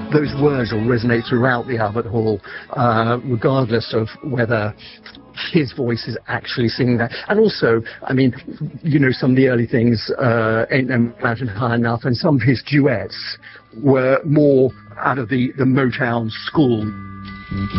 those words will resonate throughout the Albert Hall, regardless of whether his voice is actually singing that. And also, I mean, you know, some of the early things, Ain't No Mountain High Enough, and some of his duets were more out of the Motown school.